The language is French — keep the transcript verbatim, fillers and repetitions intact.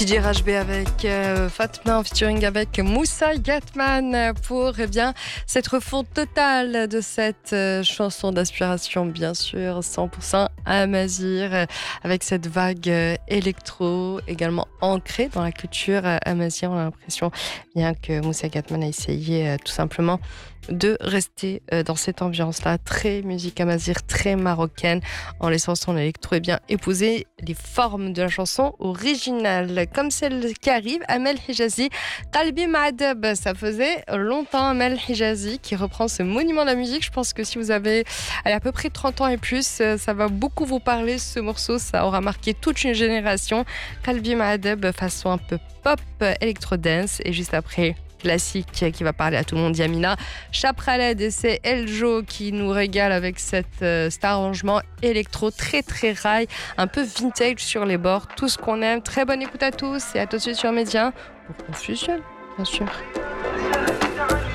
D J Raj B avec euh, Fatma en featuring avec Moussa Gatman pour eh bien, cette refonte totale de cette euh, chanson d'inspiration, bien sûr, cent pour cent Amazigh, euh, avec cette vague euh, électro également ancrée dans la culture euh, amazigh. On a l'impression bien que Moussa Gatman a essayé euh, tout simplement de rester euh, dans cette ambiance-là, très musique amazigh, très marocaine, en laissant son électro et bien épouser les formes de la chanson originale, comme celle qui arrive, Amel Hijazi, Qalbi Ma'adab. Ça faisait longtemps, Amel Hijazi, qui reprend ce monument de la musique. Je pense que si vous avez allez, à peu près trente ans et plus, ça va beaucoup vous parler, ce morceau. Ça aura marqué toute une génération. Qalbi Ma'adab, façon un peu pop, électro-dance, et juste après, classique qui va parler à tout le monde, Yamina Chapraled, et c'est Eljo qui nous régale avec cette, euh, cet arrangement électro très très rail, un peu vintage sur les bords, tout ce qu'on aime. Très bonne écoute à tous et à tout de suite sur Média pour Confusion, bien sûr.